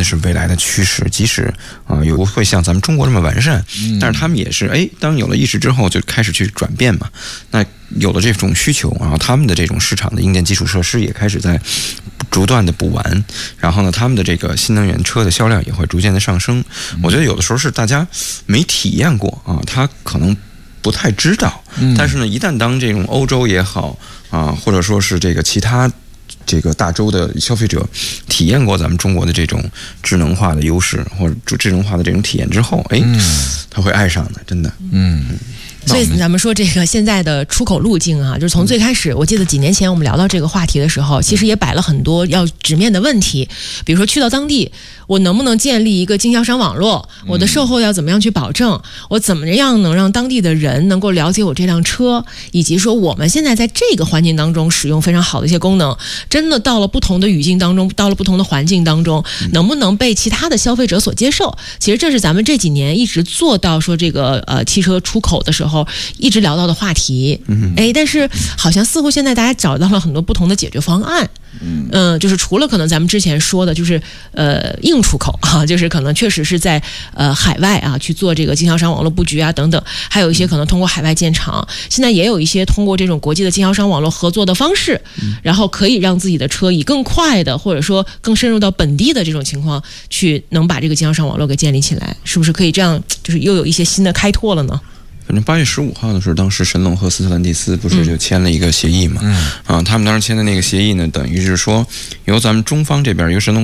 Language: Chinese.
是未来的趋势，即使有会像咱们中国这么完善，但是他们也是当有了意识之后就开始去转变嘛。那有了这种需求，然后他们的这种市场的硬件基础设施也开始在不断的补完，然后呢，他们的这个新能源车的销量也会逐渐的上升。我觉得有的时候是大家没体验过啊，他可能不太知道，但是呢，一旦当这种欧洲也好或者说是这个其他这个大洲的消费者体验过咱们中国的这种智能化的优势或者智能化的这种体验之后，他会爱上的，真的。 所以咱们说这个现在的出口路径啊，就是从最开始，我记得几年前我们聊到这个话题的时候，其实也摆了很多要直面的问题，比如说去到当地，我能不能建立一个经销商网络？我的售后要怎么样去保证？我怎么样能让当地的人能够了解我这辆车？以及说我们现在在这个环境当中使用非常好的一些功能，真的到了不同的语境当中，到了不同的环境当中，能不能被其他的消费者所接受？其实这是咱们这几年一直做到说这个汽车出口的时候一直聊到的话题。但是好像似乎现在大家找到了很多不同的解决方案。就是除了可能咱们之前说的，就是硬出口啊，就是可能确实是在海外啊去做这个经销商网络布局啊等等，还有一些可能通过海外建厂，现在也有一些通过这种国际的经销商网络合作的方式，然后可以让自己的车以更快的或者说更深入到本地的这种情况去能把这个经销商网络给建立起来，是不是可以这样，就是又有一些新的开拓了呢？ 反正8月15号的时候，当时神龙和斯特兰蒂斯不是就签了一个协议嘛？他们当时签的那个协议呢，等于是说由咱们中方这边，由神龙